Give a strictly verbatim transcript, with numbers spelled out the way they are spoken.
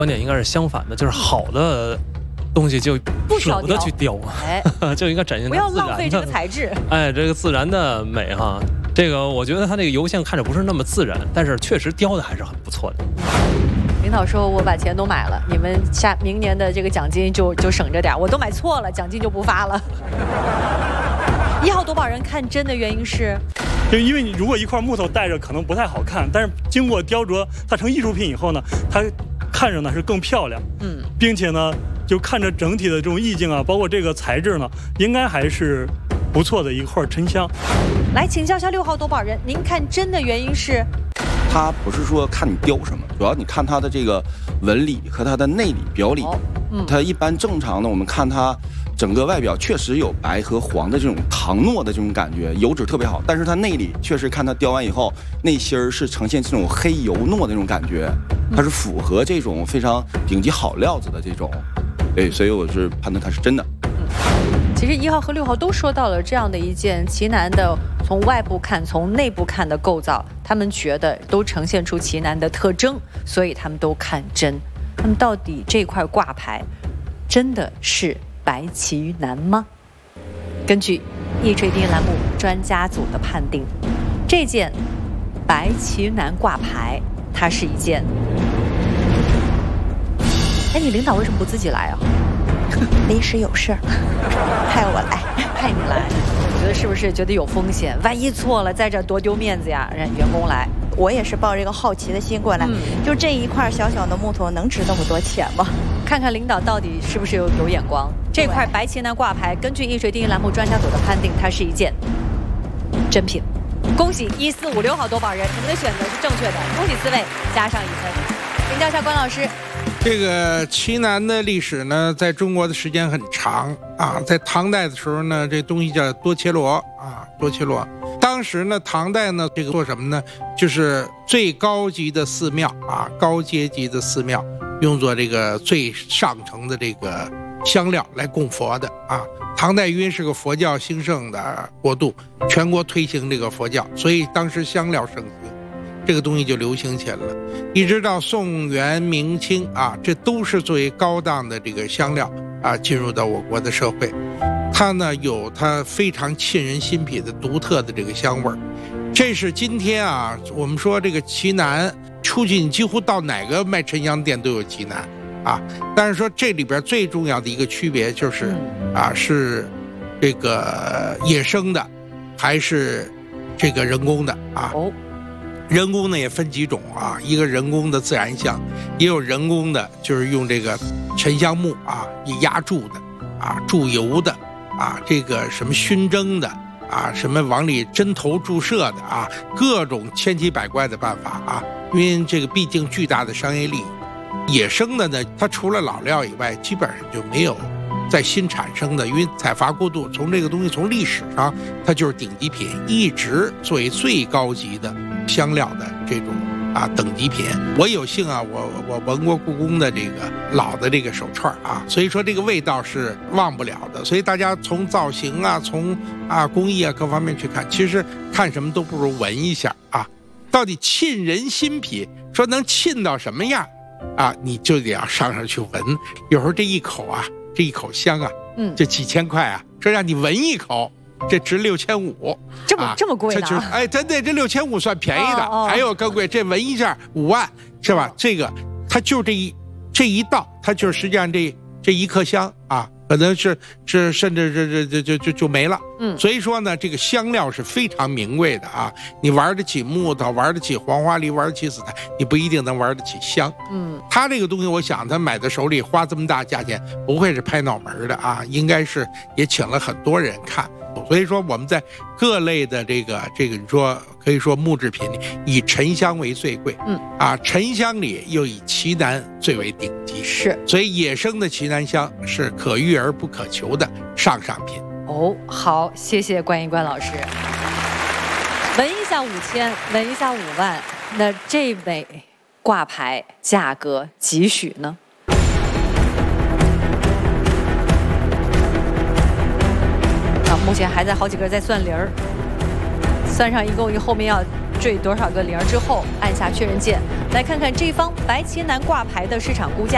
观点应该是相反的，就是好的东西就舍不得去雕，哎，就应该展现它自然的， 不要浪费这个材质。 哎，这个自然的美哈，这个我觉得它这个油线看着不是那么自然，但是确实雕的还是很不错的。 领导说：“我把钱都买了，你们下明年的这个奖金就就省着点，我都买错了，奖金就不发了。”一号夺宝人看真的原因是， 就因为你如果一块木头戴着可能不太好看，但是经过雕琢，它成艺术品以后呢，它看着呢是更漂亮，嗯，并且呢，就看着整体的这种意境啊，包括这个材质呢，应该还是不错的一块沉香。 来请教一下六号夺宝人，您看真的原因是？ 它不是说看你雕什么，主要你看它的这个纹理和它的内里表里。嗯，它一般正常的，我们看它整个外表确实有白和黄的这种糖糯的这种感觉，油脂特别好。但是它内里确实看它雕完以后，内心儿是呈现这种黑油糯的那种感觉，它是符合这种非常顶级好料子的这种。对，所以我是判断它是真的。 其实一号和六号都说到了这样的一件奇楠的，从外部看、从内部看的构造，他们觉得都呈现出奇楠的特征，所以他们都看真。那么到底这块挂牌真的是白奇楠吗？根据易锤定栏目专家组的判定，这件白奇楠挂牌，它是一件……哎，你领导为什么不自己来啊？ 临时有事儿，派我来， 派你来，我觉得是不是觉得有风险？万一错了，在这多丢面子呀！让员工来， 我也是抱着一个好奇的心过来。嗯、就这一块小小的木头，能值那么多钱吗？ 看看领导到底是不是有有眼光。这块白奇楠挂牌，根据易锤定栏目专家组的判定，它是一件真品。恭喜一四五六号夺宝人，你们的选择是正确的，恭喜四位，加上一分。请教一下关老师。 这个奇楠的历史呢，在中国的时间很长啊。在唐代的时候呢，这东西叫多切罗啊，多切罗。当时呢，唐代呢，这个做什么呢？就是最高级的寺庙啊，高阶级的寺庙，用作这个最上乘的这个香料来供佛的啊。唐代因为是个佛教兴盛的国度，全国推行这个佛教，所以当时香料盛行。这个东西就流行起来了，一直到宋元明清啊，这都是作为高档的这个香料啊进入到我国的社会。它呢有它非常沁人心脾的独特的这个香味儿。这是今天啊，我们说这个奇楠，出去你几乎到哪个卖沉香店都有奇楠啊。但是说这里边最重要的一个区别就是啊，是这个野生的还是这个人工的啊。哦，人工呢也分几种啊，一个人工的自然香，也有人工的，就是用这个沉香木啊一压铸的啊，注油的啊，这个什么熏蒸的啊，什么往里针头注射的啊，各种千奇百怪的办法啊，因为这个毕竟巨大的商业利益。野生的呢，它除了老料以外，基本上就没有在新产生的，因为采伐过度，从这个东西从历史上它就是顶级品，一直作为最高级的香料的这种啊等级品。我有幸啊，我我闻过故宫的这个老的这个手串啊，所以说这个味道是忘不了的。所以大家从造型啊，从啊工艺啊各方面去看，其实看什么都不如闻一下啊，到底沁人心脾，说能沁到什么样啊，你就得要上上去闻。有时候这一口啊，这一口香啊，嗯，这几千块啊，说让你闻一口。这值六千五， 这么、啊、这么贵呢？ 这就是哎，真的，这六千五算便宜的，哦哦、还有更贵。这闻一下五万是吧？哦、这个它就这一这一道，它就是实际上这这一颗香啊，可能是是甚至这这这就就就没了。嗯，所以说呢，这个香料是非常名贵的啊。你玩得起木头，玩得起黄花梨，玩得起紫檀，你不一定能玩得起香。嗯，他这个东西，我想他买在手里花这么大价钱，不会是拍脑门的啊，应该是也请了很多人看。所以说我们在各类的这个这个你说可以说木制品里，以沉香为最贵，嗯啊，沉香里又以奇楠最为顶级， 是， 所以野生的奇楠香是可遇而不可求的上上品。 哦，好，谢谢关一关老师。闻一下五千，闻一下五万，那这位挂牌价格几许呢？目前还在好几个在算零儿，算上一共后面要坠多少个零之后，按下确认键，来看看这方白奇楠挂牌的市场估价。